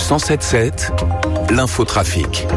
107.7, l'infotrafic.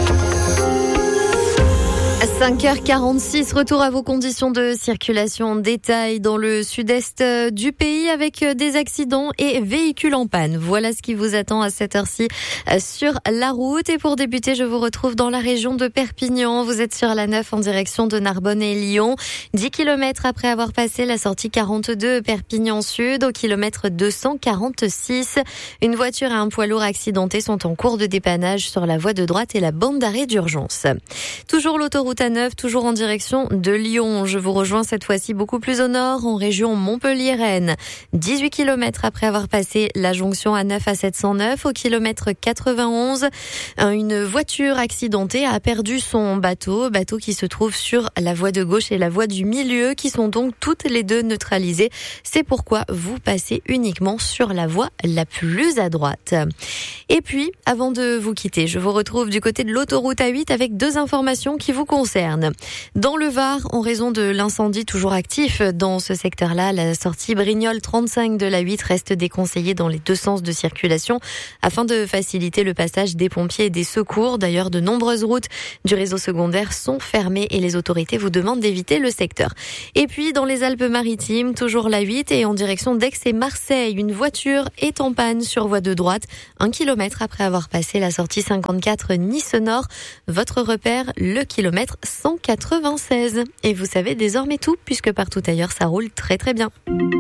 5h46, retour à vos conditions de circulation en détail dans le sud-est du pays avec des accidents et véhicules en panne. Voilà ce qui vous attend à cette heure-ci sur la route. Et pour débuter, je vous retrouve dans la région de Perpignan. Vous êtes sur la 9 en direction de Narbonne et Lyon. 10 km après avoir passé la sortie 42 Perpignan Sud au kilomètre 246. Une voiture et un poids lourd accidentés sont en cours de dépannage sur la voie de droite et la bande d'arrêt d'urgence. Toujours l'autoroute A9, toujours en direction de Lyon. Je vous rejoins cette fois-ci beaucoup plus au nord, en région Montpellier-Rennes. 18 km après avoir passé la jonction A9 à 709, au kilomètre 91. Une voiture accidentée a perdu son bateau qui se trouve sur la voie de gauche et la voie du milieu, qui sont donc toutes les deux neutralisées. C'est pourquoi vous passez uniquement sur la voie la plus à droite. Et puis, avant de vous quitter, je vous retrouve du côté de l'autoroute A8 avec deux informations qui vous concernent. Dans le Var, en raison de l'incendie toujours actif dans ce secteur-là, la sortie Brignoles 35 de la 8 reste déconseillée dans les deux sens de circulation afin de faciliter le passage des pompiers et des secours. D'ailleurs, de nombreuses routes du réseau secondaire sont fermées et les autorités vous demandent d'éviter le secteur. Et puis, dans les Alpes-Maritimes, toujours la 8 et en direction d'Aix et Marseille, une voiture est en panne sur voie de droite, 1 kilomètre après avoir passé la sortie 54 Nice-Nord. Votre repère, le kilomètre 196. Et vous savez désormais tout, puisque partout ailleurs, ça roule très très bien.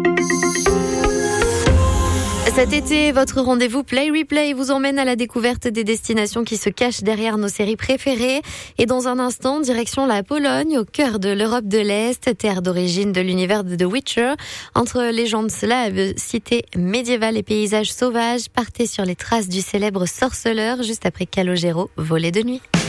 Cet été, votre rendez-vous Play Replay vous emmène à la découverte des destinations qui se cachent derrière nos séries préférées. Et dans un instant, direction la Pologne, au cœur de l'Europe de l'Est, terre d'origine de l'univers de The Witcher. Entre légendes slaves, cités médiévales et paysages sauvages, partez sur les traces du célèbre sorceleur juste après Calogero, volé de nuit.